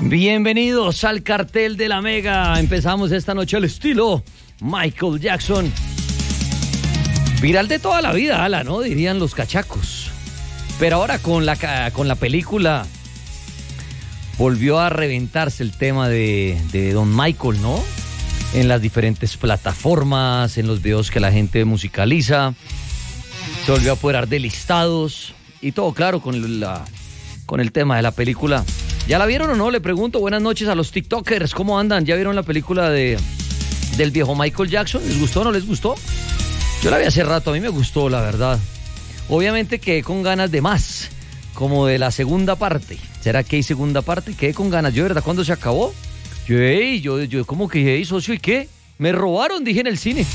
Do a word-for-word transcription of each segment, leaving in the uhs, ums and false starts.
Bienvenidos al cartel de la Mega. Empezamos esta noche al estilo Michael Jackson. Viral de toda la vida, ala, ¿no? Dirían los cachacos. Pero ahora con la, con la película volvió a reventarse el tema de, de Don Michael, ¿no? En las diferentes plataformas, en los videos que la gente musicaliza. Se volvió a apoderar de listados y todo, claro, con, la, con el tema de la película. ¿Ya la vieron o no? Le pregunto. Buenas noches a los TikTokers. ¿Cómo andan? ¿Ya vieron la película de del viejo Michael Jackson? ¿Les gustó o no les gustó? Yo la vi hace rato. A mí me gustó, la verdad. Obviamente quedé con ganas de más. Como de la segunda parte. ¿Será que hay segunda parte? Quedé con ganas. Yo, ¿verdad? ¿Cuándo se acabó? Yo, hey, yo, yo como que, hey, socio, ¿y qué? Me robaron, dije en el cine.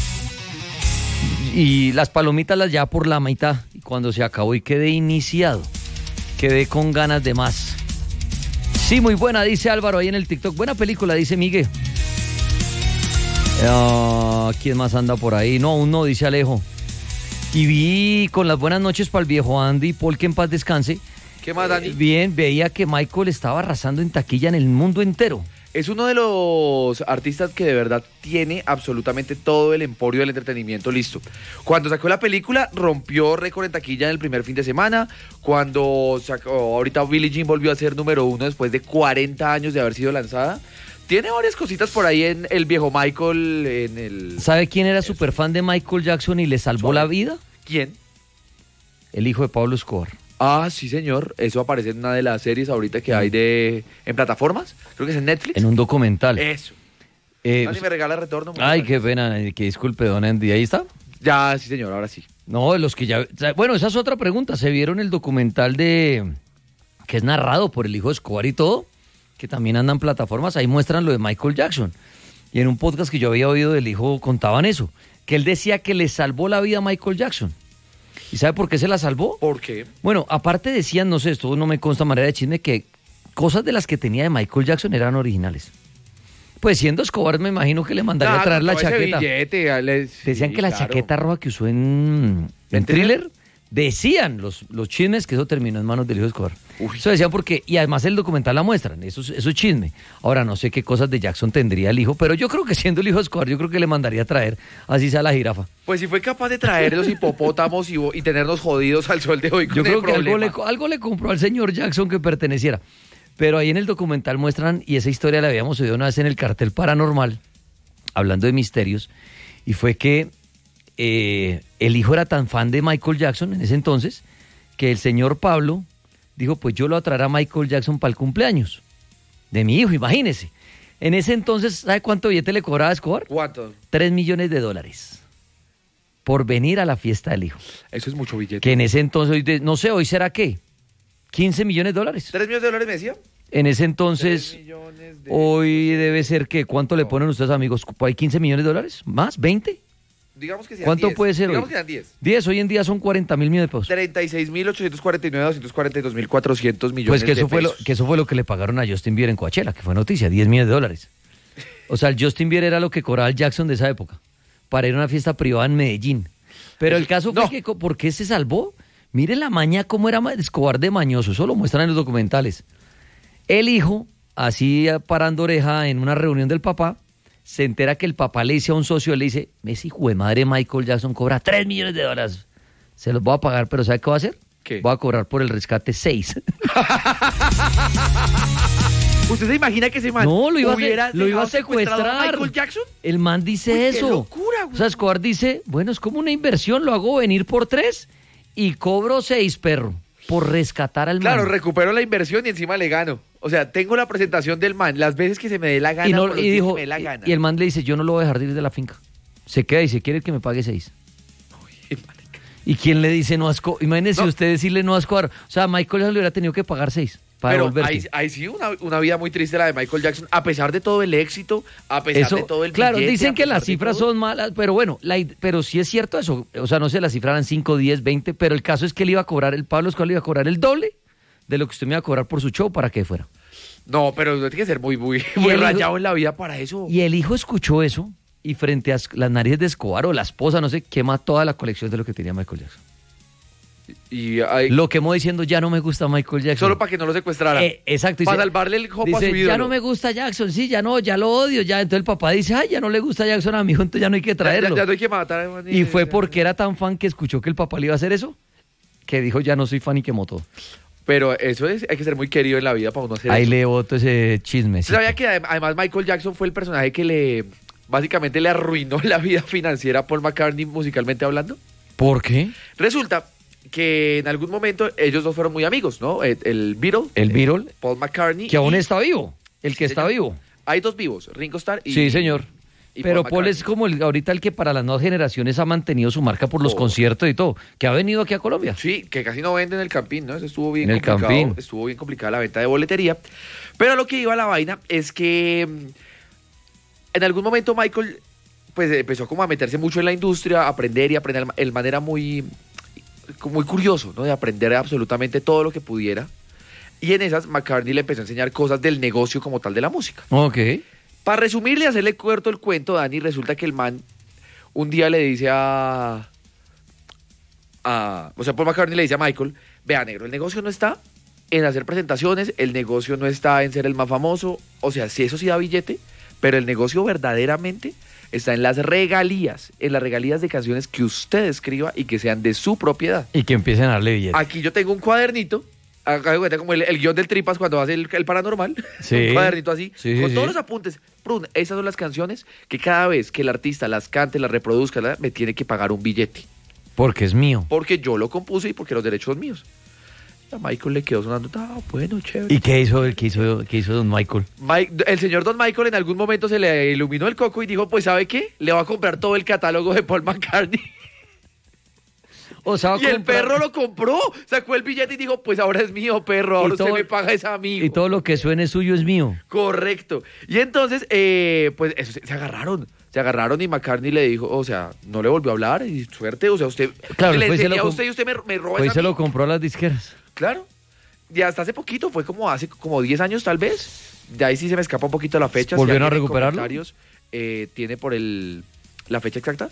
Y las palomitas las ya por la mitad. Y cuando se acabó y quedé iniciado. Quedé con ganas de más. Sí, muy buena, dice Álvaro ahí en el TikTok. Buena película, dice Miguel. Uh, ¿Quién más anda por ahí? No, aún no, dice Alejo. Y vi con las buenas noches para el viejo Andy, Paul, que en paz descanse. ¿Qué más, Dani? Eh, bien, veía que Michael estaba arrasando en taquilla en el mundo entero. Es uno de los artistas que de verdad tiene absolutamente todo el emporio del entretenimiento listo. Cuando sacó la película, rompió récord en taquilla en el primer fin de semana. Cuando sacó, ahorita Billie Jean volvió a ser número uno después de cuarenta años de haber sido lanzada. Tiene varias cositas por ahí en el viejo Michael, en el... ¿Sabe quién era súper fan de Michael Jackson y le salvó ¿Suave? la vida? ¿Quién? El hijo de Pablo Escobar. Ah, sí, señor. Eso aparece en una de las series ahorita que hay de en plataformas. Creo que es en Netflix. En un documental. Eso. Eh, Dani me regala retorno. Ay, qué pena, que disculpe, don Andy. ¿Ahí está? Ya, sí, señor, ahora sí. No, los que ya... Bueno, esa es otra pregunta. ¿Se vieron el documental de... que es narrado por el hijo de Escobar y todo? Que también andan en plataformas. Ahí muestran lo de Michael Jackson. Y en un podcast que yo había oído del hijo contaban eso. Que él decía que le salvó la vida a Michael Jackson. ¿Y sabe por qué se la salvó? ¿Por qué? Bueno, aparte decían, no sé, esto no me consta manera de chisme, que cosas de las que tenía de Michael Jackson eran originales. Pues siendo Escobar, me imagino que le mandaría Nah, a traer la con todo ese chaqueta. billete, les- Decían sí, que la claro. chaqueta roja que usó en, en ¿En Thriller, Thriller? decían los, los chismes que eso terminó en manos del hijo de Escobar. Uy. Eso decían porque, y además el documental la muestran, eso, es- eso es chisme. Ahora no sé qué cosas de Jackson tendría el hijo, pero yo creo que siendo el hijo de Escobar, yo creo que le mandaría a traer, así sea la jirafa. Pues si fue capaz de traer los hipopótamos y, y tenernos jodidos al sol de hoy con Yo creo el que algo problema. le, algo le compró al señor Jackson que perteneciera. Pero ahí en el documental muestran, y esa historia la habíamos oído una vez en el Cartel Paranormal, hablando de misterios, y fue que eh, el hijo era tan fan de Michael Jackson en ese entonces, que el señor Pablo dijo, pues yo lo voy a traer a Michael Jackson para el cumpleaños de mi hijo, imagínese. En ese entonces, ¿sabe cuánto billete le cobraba a Escobar? ¿Cuánto? Tres millones de dólares por venir a la fiesta del hijo. Eso es mucho billete. Que en ese entonces, hoy de- no sé, hoy será qué, quince millones de dólares. ¿Tres millones de dólares me decía? En ese entonces, Tres millones de- hoy debe ser que, ¿cuánto le ponen ustedes amigos? ¿Hay quince millones de dólares? ¿Más? ¿veinte? Digamos que sean ¿Cuánto diez. puede ser Digamos hoy? que sean diez. diez, hoy en día son cuarenta mil millones de pesos. treinta y seis mil ochocientos cuarenta y nueve, doscientos cuarenta y dos mil cuatrocientos millones Pues que eso, de fue lo, pesos. que eso fue lo que le pagaron a Justin Bieber en Coachella, que fue noticia, diez millones de dólares. O sea, el Justin Bieber era lo que cobraba el Jackson de esa época, para ir a una fiesta privada en Medellín. Pero el caso fue No. que, co- ¿por qué se salvó? Mire la maña, cómo era Ma- Escobar de mañoso, eso lo muestran en los documentales. El hijo, así parando oreja en una reunión del papá, se entera que el papá le dice a un socio, le dice, ese hijo de madre Michael Jackson cobra tres millones de dólares. Se los voy a pagar, pero ¿sabe qué va a hacer? ¿Qué? Voy a cobrar por el rescate seis. ¿Usted se imagina que ese man No, lo iba a, hubiera lo iba a dejado secuestrado secuestrar. a Michael Jackson? El man dice Uy, qué eso. locura, güey. O sea, Escobar dice, bueno, es como una inversión, lo hago venir por tres y cobro seis, perro, por rescatar al Claro, man. recupero la inversión y encima le gano. O sea, tengo la presentación del man las veces que se me dé la gana. y, no- por los y días dijo, que me dé la gana. y el man le dice, yo no lo voy a dejar de ir de la finca. Se queda y dice, quiere que me pague seis. Uy, marica. ¿Y quién le dice no a Escobar? Imagínese No. usted decirle no a Escobar. O sea, Michael Jackson le hubiera tenido que pagar seis para Pero devolverse. ahí, ahí sí una, una vida muy triste la de Michael Jackson, a pesar de todo el éxito, a pesar Eso, de todo el claro, billete, dicen a que pesar las de cifras todo. son malas, pero bueno, la id- pero sí es cierto eso. O sea, no sé, las cifras eran cinco, diez, veinte, pero el caso es que él iba a cobrar, el Pablo Escobar le iba a cobrar el doble de lo que usted me iba a cobrar por su show para que fuera. No, pero tiene que ser muy, muy, Y muy el hijo- rayado en la vida para eso. Y el hijo escuchó eso y frente a las narices de Escobar o la esposa, no sé, quema toda la colección de lo que tenía Michael Jackson. Y hay, Lo quemó diciendo, ya no me gusta Michael Jackson. solo para que no lo secuestrara. Eh, exacto. Para dice- salvarle el jopo a Dice, su ídolo. ya no me gusta Jackson, sí, ya no, ya lo odio, ya. Entonces el papá dice, ay, ya no le gusta Jackson a mi hijo, entonces ya no hay que Ya, traerlo. ya- ya no hay que matar. man, Y fue porque era tan fan que escuchó que el papá le iba a hacer eso, que dijo, ya no soy fan y quemó todo. Pero eso es, hay que ser muy querido en la vida para uno hacer Ahí eso. le boto ese chisme. ¿Usted sabía que adem- además Michael Jackson fue el personaje que le, básicamente le arruinó la vida financiera a Paul McCartney musicalmente hablando? ¿Por qué? Resulta que en algún momento ellos dos fueron muy amigos, ¿no? El, el Beatle. El eh, Beatle, Paul McCartney. que aún y- está vivo, el que Sí, está señor. vivo. Hay dos vivos, Ringo Starr y... Sí, señor. y Pero Paul Paul es McCartney. como el, ahorita el que para las nuevas generaciones ha mantenido su marca por los Oh. conciertos y todo, que ha venido aquí a Colombia. Sí, que casi no venden el Campín, ¿no? Eso estuvo bien En el complicado. Campín. Estuvo bien complicada la venta de boletería. Pero lo que iba a la vaina es que mm, en algún momento Michael pues empezó como a meterse mucho en la industria, a aprender y aprender el manera muy, muy curioso, ¿no? De aprender absolutamente todo lo que pudiera. Y en esas McCartney le empezó a enseñar cosas del negocio como tal de la música. Ok. Para resumirle y hacerle corto el cuento, Dani, resulta que el man un día le dice a, a... O sea, Paul McCartney le dice a Michael, vea, negro, el negocio no está en hacer presentaciones, el negocio no está en ser el más famoso, o sea, sí, eso sí da billete, pero el negocio verdaderamente está en las regalías, en las regalías de canciones que usted escriba y que sean de su propiedad. Y que empiecen a darle billetes. Aquí yo tengo un cuadernito, acá de cuenta como el, el guión del Tripas cuando hace el, el paranormal, Sí. un cuadernito así, Sí, sí, con todos sí. los apuntes. Prun, esas son las canciones que cada vez que el artista las cante, las reproduzca, la- me tiene que pagar un billete, Porque es mío. porque yo lo compuse y porque los derechos son míos. A Michael le quedó sonando, ah, bueno, chévere. ¿Y qué hizo el que hizo, qué hizo don Michael? Mike- el señor Don Michael en algún momento se le iluminó el coco y dijo, pues ¿sabe qué? Le va a comprar todo el catálogo de Paul McCartney. O sea, va a Y el comprar- perro lo compró, sacó el billete y dijo, pues ahora es mío, perro, ahora Y todo- usted me paga ese amigo. Y todo lo que suene suyo es mío. Correcto. Y entonces, eh, pues eso, se, se agarraron. Se agarraron y McCartney le dijo, o sea, no le volvió a hablar y suerte, o sea, usted Claro, le después se enseñé lo a com- usted y usted me, me roba Pues esa se lo amigo. compró a las disqueras. Claro. Y hasta hace poquito, fue como hace como diez años tal vez. De ahí sí se me escapa un poquito la fecha. ¿Volvieron a alguien en recuperarlo? comentarios, eh, tiene por el la fecha exacta.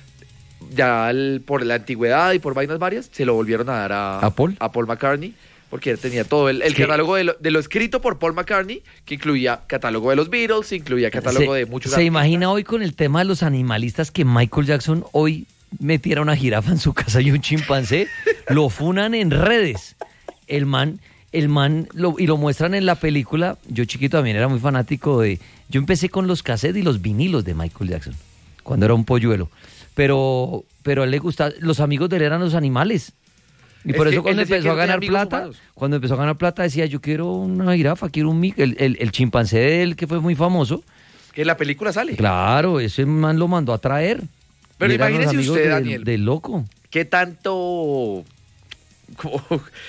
Ya el- por la antigüedad y por vainas varias, se lo volvieron a dar a, ¿A Paul? a Paul McCartney. Porque él tenía todo el, el ¿Qué? catálogo de lo, de lo escrito por Paul McCartney, que incluía catálogo de los Beatles, incluía catálogo se, de muchos ¿Se artistas. imagina hoy con el tema de los animalistas que Michael Jackson hoy metiera una jirafa en su casa y un chimpancé? Lo funan en redes. El man, el man, lo, y lo muestran en la película. Yo chiquito también era muy fanático de... Yo empecé con los cassettes y los vinilos de Michael Jackson, cuando era un polluelo. Pero, pero a él le gustaba... Los amigos de él eran los animales. Y Es por que eso cuando él decía empezó a que no tenía ganar amigos plata, humanos. cuando empezó a ganar plata decía, yo quiero una jirafa, quiero un mic. El, el, el chimpancé de él, que fue muy famoso, Que en la película sale. claro, ese man lo mandó a traer. Pero Y eran los imagínese amigos usted, del- Daniel. Del loco. ¿Qué tanto como,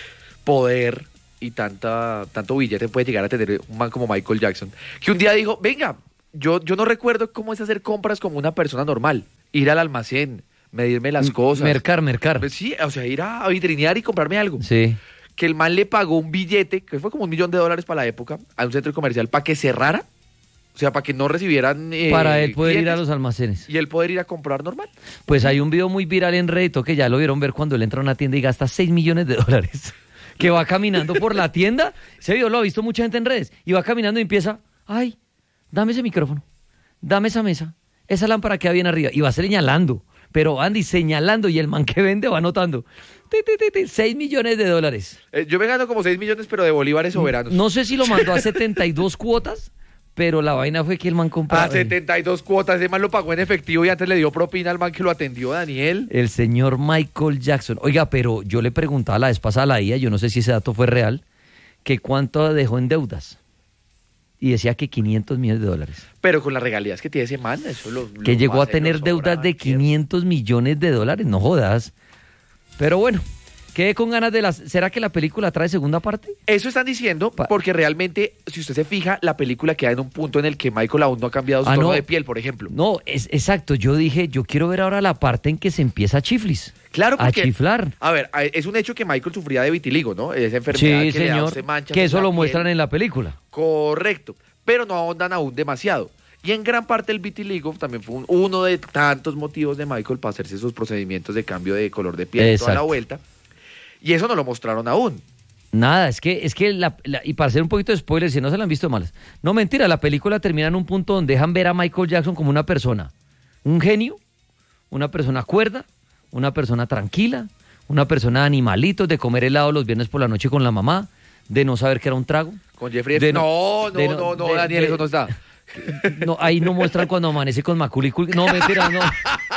poder y tanta tanto billete puede llegar a tener un man como Michael Jackson? Que un día dijo, venga, yo, yo no recuerdo cómo es hacer compras como una persona normal. Ir al almacén, medirme las cosas. Mercar, mercar. Pues sí, o sea, ir a vitrinear y comprarme algo. Sí. Que el man le pagó un billete, que fue como un millón de dólares para la época, a un centro comercial para que cerrara. O sea, para que no recibieran eh, Para él poder ir a clientes, los almacenes. y él poder ir a comprar normal. Pues hay un video muy viral en Reddit que ya lo vieron ver cuando él entra a una tienda y gasta seis millones de dólares. Que va caminando por la tienda. Ese video lo ha visto mucha gente en redes. Y va caminando y empieza, ay, dame ese micrófono, dame esa mesa, esa lámpara que va bien arriba. Y va señalando. Pero Andy señalando y el man que vende va anotando. Ti, ti, ti, ti, seis millones de dólares. Eh, yo me gano como seis millones, pero de bolívares soberanos. No sé si lo mandó a setenta y dos cuotas, pero la vaina fue que el man compró. A setenta y dos cuotas, ese man lo pagó en efectivo y antes le dio propina al man que lo atendió, Daniel. El señor Michael Jackson. Oiga, pero yo le preguntaba la vez pasada a la I A, yo no sé si ese dato fue real, que cuánto dejó en deudas. Y decía que quinientos millones de dólares. Pero con las regalías que tiene ese man, eso lo. Que lo llegó a hace, lo tener sobra, deudas de ¿cierto? quinientos millones de dólares, no jodas. Pero bueno, quedé con ganas de las... ¿Será que la película trae segunda parte? Eso están diciendo, Pa- porque realmente, si usted se fija, la película queda en un punto en el que Michael aún no ha cambiado su Ah, tono no. de piel, por ejemplo. No, es exacto. Yo dije, yo quiero ver ahora la parte en que se empieza a chiflis. Claro, A porque. chiflar. A ver, a- es un hecho que Michael sufría de vitiligo, ¿no? Esa enfermedad Sí, que le da a señor. usted manchas Que en eso la lo piel. muestran en la película. Correcto, pero no ahondan aún demasiado. Y en gran parte el vitiligo también fue un- uno de tantos motivos de Michael para hacerse sus procedimientos de cambio de color de piel y toda la Exacto. vuelta. Y eso no lo mostraron aún. Nada, es que, es que la, la- y para hacer un poquito de spoiler, si no se la han visto malas. No, mentira, la película termina en un punto donde dejan ver a Michael Jackson como una persona, un genio, una persona cuerda, una persona tranquila, una persona de animalitos, de comer helado los viernes por la noche con la mamá, de no saber que era un trago. Con Jeffrey De Epstein. No, no, de no, no, de- Daniel, de- eso no está. No, ahí no muestran cuando amanece con Macaulay Culkin. No, mentira, no.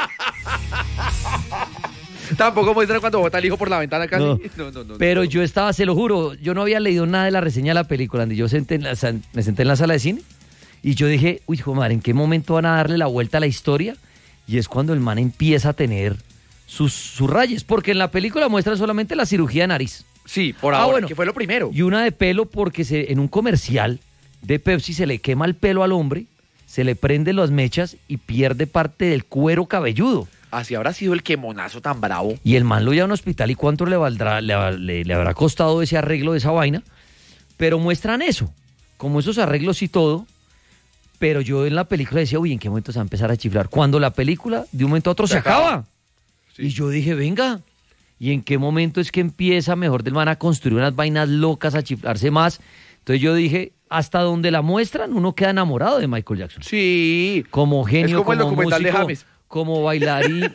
Tampoco muestran cuando bota el hijo por la ventana casi. No. No, no, no. Pero no. yo estaba, se lo juro, yo no había leído nada de la reseña de la película, Andy. Yo senté en la, san- me senté en la sala de cine y yo dije, uy, hijo de madre, ¿en qué momento van a darle la vuelta a la historia? Y es cuando el man empieza a tener sus, sus rayes, porque en la película muestran solamente la cirugía de nariz. Sí, por Ah, ahora, bueno. que fue lo primero. Y una de pelo porque se, en un comercial de Pepsi se le quema el pelo al hombre, se le prende las mechas y pierde parte del cuero cabelludo. Así habrá sido el quemonazo tan bravo. Y el man lo lleva a un hospital y cuánto le valdrá, le, le- le habrá costado ese arreglo de esa vaina. Pero muestran eso, como esos arreglos y todo. Pero yo en la película decía, uy, ¿en qué momento se va a empezar a chiflar? Cuando la película de un momento a otro se, Se acaba. acaba. Sí. Y yo dije, venga, ¿y en qué momento es que empieza mejor del man a construir unas vainas locas, a chiflarse más? Entonces yo dije, hasta donde la muestran, uno queda enamorado de Michael Jackson. Sí. Como genio, Es como el como documental de músico, James. como bailarín.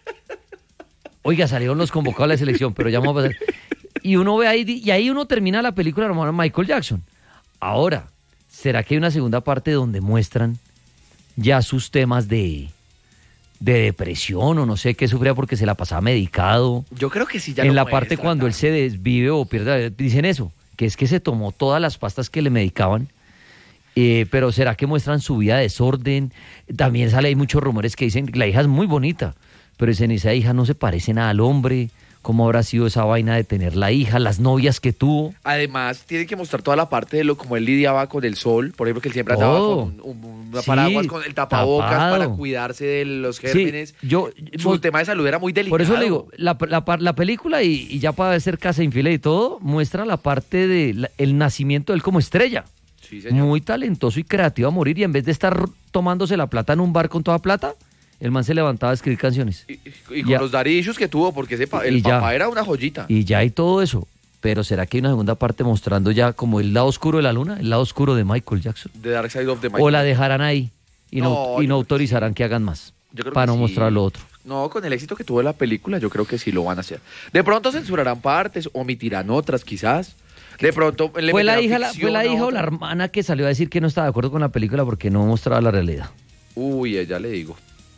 Oiga, salieron los convocados a la selección, pero ya vamos a pasar. Y uno ve ahí, y ahí uno termina la película hermano Michael Jackson. Ahora, ¿será que hay una segunda parte donde muestran ya sus temas de, de depresión o no sé qué sufría porque se la pasaba medicado? Yo creo que sí ya En lo la parte muestran, cuando él Dani. se desvive o pierde, dicen eso, que es que se tomó todas las pastas que le medicaban. Eh, pero ¿será que muestran su vida de desorden? También sale, hay muchos rumores que dicen que la hija es muy bonita, pero dicen esa hija no se parece nada al hombre. ¿Cómo habrá sido esa vaina de tener la hija, las novias que tuvo? Además, tiene que mostrar toda la parte de lo como él lidiaba con el sol. Por ejemplo, que él siempre andaba Todo. con un, un- un Sí, paraguas, con el tapabocas tapado. para cuidarse de los Sí, gérmenes. yo, Su vos- tema de salud era muy delicado. por eso le digo, la, la, par- la película, y, y ya para ser casa infiel y todo, muestra la parte del nacimiento de él como estrella. Sí, señor. Muy talentoso y creativo a morir, y en vez de estar tomándose la plata en un bar con toda plata, el man se levantaba a escribir canciones. Y, y- y con Ya. los daddy issues que tuvo, porque ese pa- Y el ya. papá era una joyita. Y ya hay todo eso. Pero ¿será que hay una segunda parte mostrando ya como el lado oscuro de la luna, el lado oscuro de Michael Jackson? The Dark Side of the ¿O Michael. la dejarán ahí y no, No, y yo no creo que autorizarán que hagan más? Yo creo Para que no sí. mostrar lo otro. No, con el éxito que tuvo la película, yo creo que sí lo van a hacer. De pronto censurarán partes, omitirán otras quizás. De pronto le Fue la meterán hija, la- ficción fue la a hija o otra. la hermana que salió a decir que no estaba de acuerdo con la película porque no mostraba la realidad. Uy, ella le digo.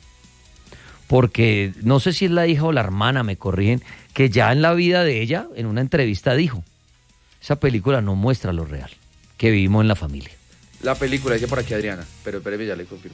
Porque no sé si es la hija o la hermana, me corrigen, que ya en la vida de ella, en una entrevista dijo, esa película no muestra lo real que vivimos en la familia. La película, dice por aquí Adriana, pero espéreme, ya le confirmo.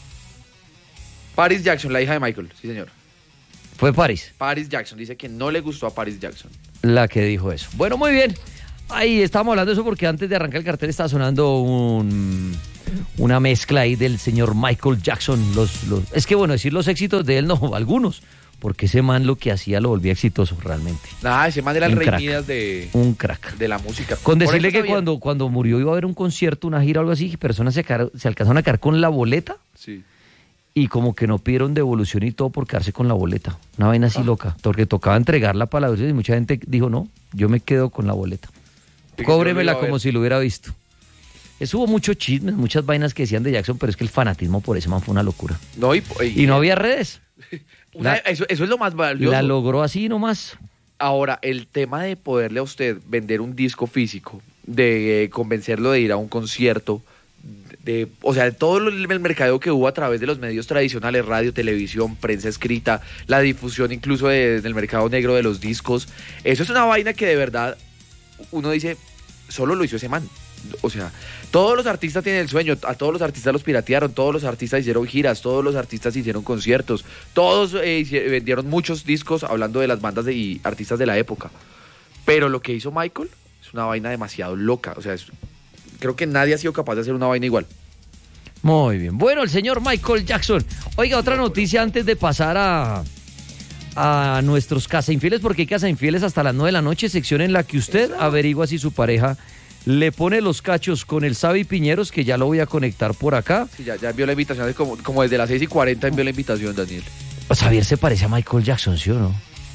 Paris Jackson, la hija de Michael, sí señor. Fue Paris Paris Jackson, dice que no le gustó a Paris Jackson. la que dijo eso. Bueno, muy bien. Ahí estamos hablando de eso porque antes de arrancar el cartel estaba sonando un, una mezcla ahí del señor Michael Jackson. Los, los, es que bueno, decir los éxitos de él no, algunos, porque ese man lo que hacía lo volvía exitoso realmente. Nada, ese man era el Un rey crack. Midas de, Un crack. de la música. Con Por decirle eso que está bien. cuando, cuando murió iba a haber un concierto, una gira o algo así, y personas se, car- se alcanzaron a quedar con la boleta Sí. y como que no pidieron devolución y todo por quedarse con la boleta. Una vaina así Ah. loca, porque tocaba entregarla para la boleta y mucha gente dijo, no, yo me quedo con la boleta. Y que yo lo Cóbremela iba a ver. como si lo hubiera visto. Eso hubo muchos chismes, muchas vainas que decían de Jackson, pero es que el fanatismo por ese man fue una locura. No, y, y- Y no había redes. una- la- eso, eso es lo más valioso. La logró así nomás. Ahora, el tema de poderle a usted vender un disco físico, de eh, convencerlo de ir a un concierto, de, o sea, de todo el el mercadeo que hubo a través de los medios tradicionales, radio, televisión, prensa escrita, la difusión incluso de- del mercado negro de los discos, eso es una vaina que de verdad uno dice, solo lo hizo ese man. O sea, todos los artistas tienen el sueño, a todos los artistas los piratearon, todos los artistas hicieron giras, todos los artistas hicieron conciertos, todos eh, hici- vendieron muchos discos hablando de las bandas de- y artistas de la época. Pero lo que hizo Michael es una vaina demasiado loca. O sea, es- creo que nadie ha sido capaz de hacer una vaina igual. Muy bien. Bueno, el señor Michael Jackson. Oiga, otra noticia antes de pasar a, a nuestros casa infieles, porque hay casa infieles hasta las nueve de la noche, sección en la que usted averigua si su pareja le pone los cachos con el Sabi Piñeros, que ya lo voy a conectar por acá. Sí, ya, ya envió la invitación, es como, como desde las seis y cuarenta envió la invitación, Daniel. Pues Javier se parece a Michael Jackson, ¿sí o no?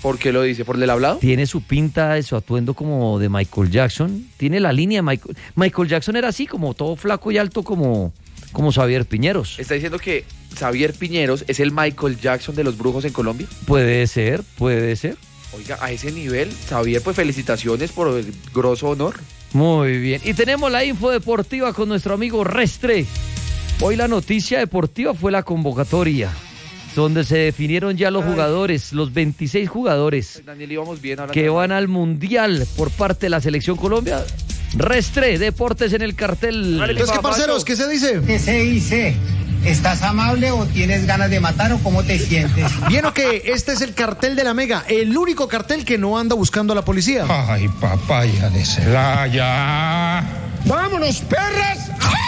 ¿Por qué lo dice? ¿Por el hablado? Tiene su pinta de su atuendo como de Michael Jackson. Tiene la línea de Michael. Michael Jackson era así, como todo flaco y alto como, como Xavier Piñeros. ¿Está diciendo que Xavier Piñeros es el Michael Jackson de los brujos en Colombia? Puede ser, puede ser. Oiga, a ese nivel, Xavier, pues felicitaciones por el grosso honor. Muy bien. Y tenemos la info deportiva con nuestro amigo Restre. Hoy la noticia deportiva fue la convocatoria, donde se definieron ya los Ay. jugadores, los veintiséis jugadores Daniel, íbamos bien ahora. que van al Mundial por parte de la Selección Colombia. Restre, deportes en el cartel. Pues qué parceros, ¿qué se dice? ¿Qué se dice? ¿Estás amable o tienes ganas de matar o cómo te sientes? Bien, o que este es el cartel de la Mega, el único cartel que no anda buscando a la policía. Ay, papaya de Celaya. ¡Vámonos, perras!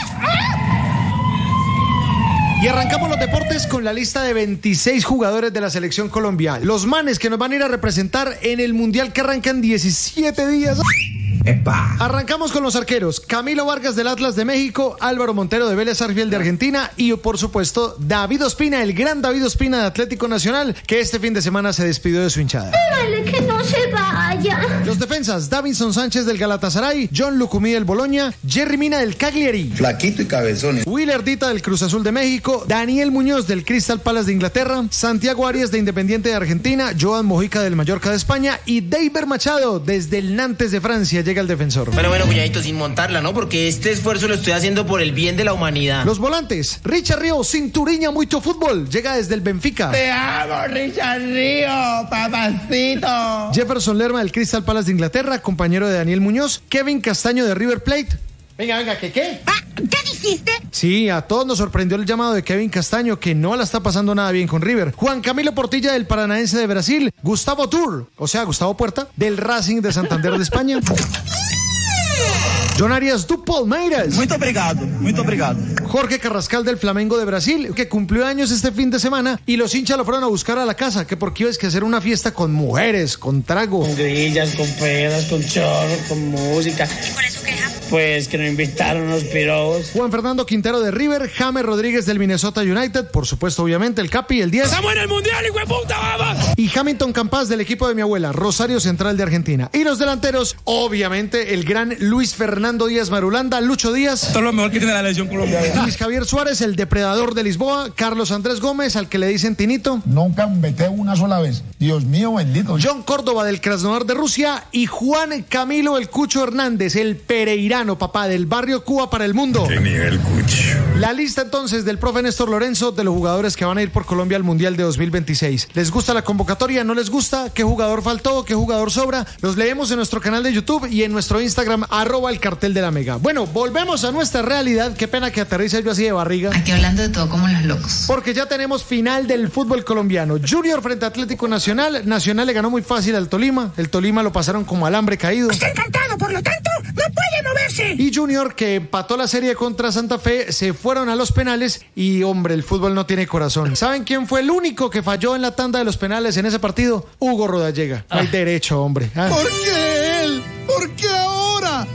Y arrancamos los deportes con la lista de veintiséis jugadores de la Selección Colombia. Los manes que nos van a ir a representar en el Mundial que arranca en diecisiete días. ¡Epa! Arrancamos con los arqueros: Camilo Vargas del Atlas de México, Álvaro Montero de Vélez Sarsfield de Argentina y por supuesto David Ospina, el gran David Ospina de Atlético Nacional, que este fin de semana se despidió de su hinchada. Dígale que no se vaya. Los defensas: Davinson Sánchez del Galatasaray, John Lucumí del Boloña, Jerry Mina del Cagliari, Flaquito y cabezones. Willer Dita del Cruz Azul de México, Daniel Muñoz del Crystal Palace de Inglaterra, Santiago Arias de Independiente de Argentina, Joan Mojica del Mallorca de España y Deiber Machado desde el Nantes de Francia llega el defensor. Bueno, bueno, cuñadito, sin montarla, ¿no? Porque este esfuerzo lo estoy haciendo por el bien de la humanidad. Los volantes: Richard Río, Cinturiña Mucho Fútbol, llega desde el Benfica. Te amo, Richard Río, papacito. Jefferson Lerma del Crystal Palace de Inglaterra, compañero de Daniel Muñoz, Kevin Castaño de River Plate. Venga, venga, ¿qué qué? Ah, ¿qué dijiste? Sí, a todos nos sorprendió el llamado de Kevin Castaño, que no la está pasando nada bien con River. Juan Camilo Portilla del Paranaense de Brasil, Gustavo Tour, o sea, Gustavo Puerta, del Racing de Santander de España. John Arias do Palmeiras. Muito obrigado, muito obrigado. Jorge Carrascal del Flamengo de Brasil, que cumplió años este fin de semana y los hinchas lo fueron a buscar a la casa, que porque ibas que hacer una fiesta con mujeres, con trago. Con grillas, con pedas, con chorros, con música. ¿Y por eso queja? Pues que nos invitaron unos pirobos. Juan Fernando Quintero de River, James Rodríguez del Minnesota United, por supuesto, obviamente, el Capi, el diez. ¡Estamos en el Mundial, hijo de puta, vamos! Y Hamilton Campas del equipo de mi abuela, Rosario Central de Argentina. Y los delanteros, obviamente, el gran Luis Fernando Díaz Marulanda, Lucho Díaz. Esto es lo mejor que tiene la selección colombiana. Luis Javier Suárez, el depredador de Lisboa, Carlos Andrés Gómez, al que le dicen Tinito. Nunca me metí una sola vez. Dios mío, bendito. John Córdoba del Krasnodar de Rusia y Juan Camilo el Cucho Hernández, el pereirano, papá, del barrio Cuba para el mundo. ¡Qué nivel, Cucho! La lista entonces del profe Néstor Lorenzo de los jugadores que van a ir por Colombia al Mundial de dos mil veintiséis. ¿Les gusta la convocatoria? ¿No les gusta? ¿Qué jugador faltó? ¿Qué jugador sobra? Los leemos en nuestro canal de YouTube y en nuestro Instagram, arroba el cartel de la Mega. Bueno, volvemos a nuestra realidad. Qué pena que aterrice yo así de barriga. Aquí hablando de todo como los locos. Porque ya tenemos final del fútbol colombiano. Junior frente a Atlético Nacional. Nacional le ganó muy fácil al Tolima. El Tolima lo pasaron como alambre caído. Está encantado, por lo tanto, no puede moverse. Y Junior, que empató la serie contra Santa Fe, se fueron a los penales y, hombre, el fútbol no tiene corazón. ¿Saben quién fue el único que falló en la tanda de los penales en ese partido? Hugo Rodallega. No hay derecho, hombre. Ah. ¿Por qué él? ¿Por qué ahora?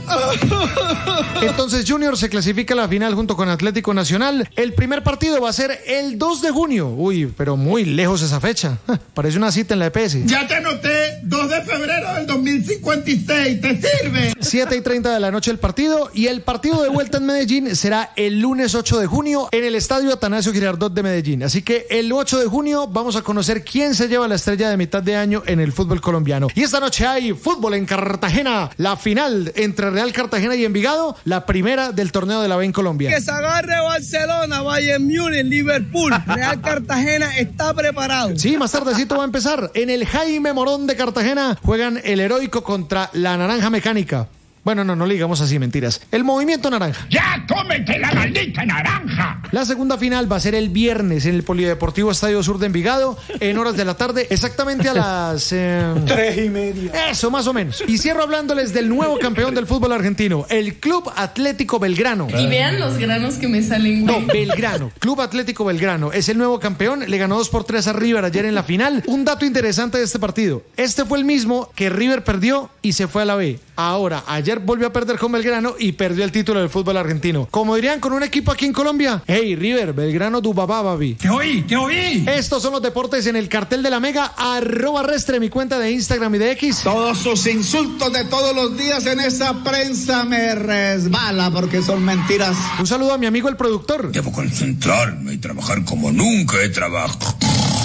Entonces Junior se clasifica a la final junto con Atlético Nacional. El primer partido va a ser el dos de junio. Uy, pero muy lejos esa fecha. Parece una cita en la E P S. Ya te anoté, dos de febrero del dos mil cincuenta y seis, ¿te sirve? siete y treinta de la noche el partido y el partido de vuelta en Medellín será el lunes ocho de junio en el Estadio Atanasio Girardot de Medellín. Así que el ocho de junio vamos a conocer quién se lleva la estrella de mitad de año en el fútbol colombiano. Y esta noche hay fútbol en Cartagena, la final entre Real Cartagena y Envigado, la primera del torneo de la B en Colombia. Que se agarre Barcelona, Bayern Múnich, Liverpool. Real Cartagena está preparado. Sí, más tardecito va a empezar. En el Jaime Morón de Cartagena juegan el Heroico contra la Naranja Mecánica. Bueno, no, no le digamos así, mentiras. El Movimiento Naranja. ¡Ya cómete la maldita naranja! La segunda final va a ser el viernes en el Polideportivo Estadio Sur de Envigado, en horas de la tarde, exactamente a las... Eh, Tres y media. Eso, más o menos. Y cierro hablándoles del nuevo campeón del fútbol argentino, el Club Atlético Belgrano. Y vean los granos que me salen, güey. No, Belgrano. Club Atlético Belgrano es el nuevo campeón. Le ganó dos por tres a River ayer en la final. Un dato interesante de este partido. Este fue el mismo que River perdió y se fue a la B. Ahora, ayer volvió a perder con Belgrano y perdió el título del fútbol argentino. Como dirían con un equipo aquí en Colombia, hey River, Belgrano du babá, babi. Te oí, te oí. Estos son los deportes en el cartel de la Mega, arroba Restre, mi cuenta de Instagram y de X. Todos sus insultos de todos los días en esa prensa me resbala porque son mentiras. Un saludo a mi amigo el productor. Debo concentrarme y trabajar como nunca he trabajado.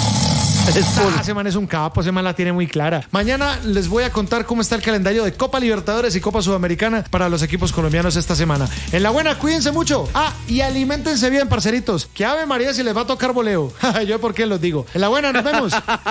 Ah, ese man es un capo, ese man la tiene muy clara. Mañana les voy a contar cómo está el calendario de Copa Libertadores y Copa Sudamericana para los equipos colombianos esta semana. En la buena, cuídense mucho. Ah, y aliméntense bien, parceritos. Que Ave María si les va a tocar voleo. Yo por qué los digo. En la buena, nos vemos.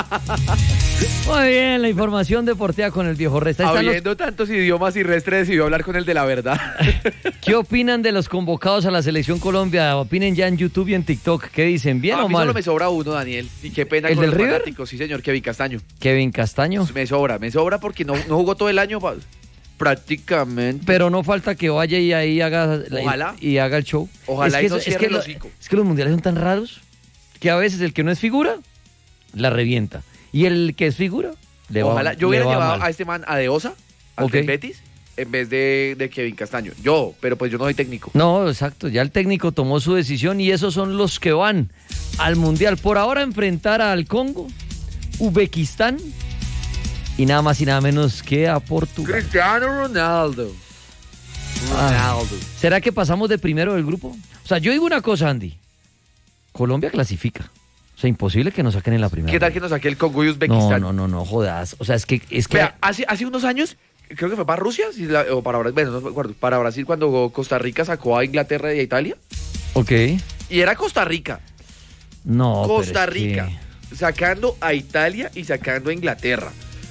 Muy bien, la información deportiva con el viejo Restre. Habiendo los... tantos idiomas y Restre decidió hablar con el de la verdad. ¿Qué opinan de los convocados a la Selección Colombia? Opinen ya en YouTube y en TikTok. ¿Qué dicen? ¿Bien a o mí mal? Solo me sobra uno, Daniel. Y qué pena ¿El con del los River? fanáticos. Sí, señor, Kevin Castaño. Kevin Castaño. Me sobra, me sobra porque no, no jugó todo el año prácticamente. Pero no falta que vaya y ahí haga, Ojalá. y, y haga el show. Ojalá es que, y no es, cierre que el lo, hocico. es que los mundiales son tan raros que a veces el que no es figura la revienta. Y el que es figura le va Ojalá. Yo hubiera le va llevado mal. a este man a De Osa, al Okay. del Betis, en vez de, de Kevin Castaño. Yo, pero pues yo no soy técnico. No, exacto. Ya el técnico tomó su decisión y esos son los que van al mundial. Por ahora enfrentar al Congo, Uzbekistán y nada más y nada menos que a Portugal. Cristiano Ronaldo. Ronaldo. Ah, ¿será que pasamos de primero del grupo? O sea, yo digo una cosa, Andy. Colombia clasifica. O sea, imposible que nos saquen en la primera. ¿Qué tal que nos saque el Congo y Uzbekistán? No, no, no, no jodas. O sea, es que... Es que... Vea, hace, hace unos años, creo que fue para Rusia, si la- o para Brasil, bueno, no me acuerdo, para Brasil cuando Costa Rica sacó a Inglaterra y a Italia. Ok. Y era Costa Rica. No, pero Costa es Rica. que- Sacando a Italia y sacando a Inglaterra.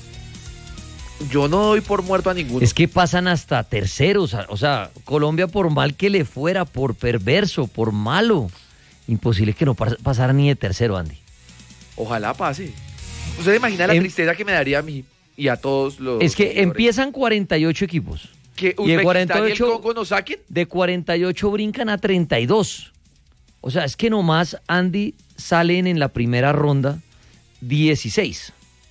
Yo no doy por muerto a ninguno. Es que pasan hasta terceros. O sea, Colombia por mal que le fuera, por perverso, por malo. Imposible que no pas- pasara ni de tercero, Andy. Ojalá pase. ¿Usted se imagina la Em- tristeza que me daría a mí y a todos los... Es que seguidores? empiezan cuarenta y ocho equipos. Que y de Uzbekistán cuarenta y y el ocho Congo nos saquen. De cuarenta y ocho brincan a treinta y dos. O sea, es que nomás, Andy, salen en la primera ronda dieciséis.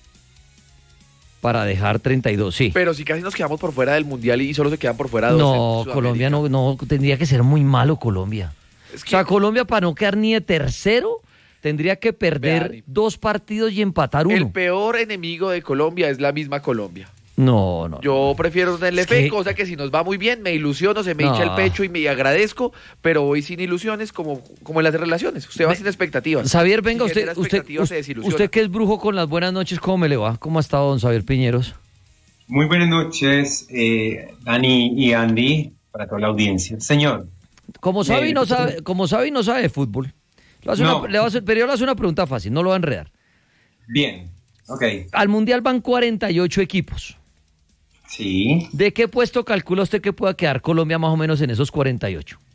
Para dejar treinta y dos, sí. Pero si casi nos quedamos por fuera del Mundial y solo se quedan por fuera dos. No, en Sudamérica. Colombia no, no, tendría que ser muy malo Colombia. Es O que- sea, Colombia para no quedar ni de tercero, tendría que perder Vean, dos partidos y empatar uno. El peor enemigo de Colombia es la misma Colombia. No, no. Yo prefiero tenerle Es fe, que- cosa que si nos va muy bien, me ilusiono, se me No. hincha el pecho y me agradezco, pero voy sin ilusiones como, como en las relaciones. Usted va Ve- sin expectativas. Xavier, venga, Si usted, genera usted, expectativas, se usted, desilusiona. usted que es brujo con las buenas noches, ¿cómo me le va? ¿Cómo ha estado don Xavier Piñeros? Muy buenas noches, eh, Dani y Andy, para toda la audiencia. Señor. Como sabe y no Eh, sabe, como sabe y no sabe de fútbol. Le voy a hacer No. una- le voy a hacer- pero yo le voy a hacer una pregunta fácil, no lo va a enredar. Bien, ok. Al Mundial van cuarenta y ocho equipos. Sí. ¿De qué puesto calcula usted que pueda quedar Colombia más o menos en esos cuarenta y ocho?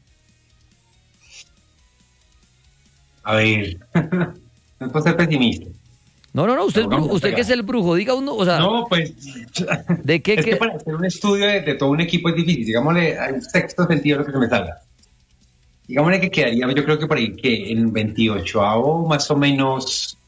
A ver, no puedo ser pesimista. No, no, no, usted, es No, vamos brujo, a usted que pegar. es el brujo, diga uno, o sea, No, pues, ¿de qué? es que qué- para hacer un estudio de, de todo un equipo es difícil. Digámosle, hay un sexto sentido lo que se me salga. Digámosle que quedaría, yo creo que por ahí, que en veintiocho más o menos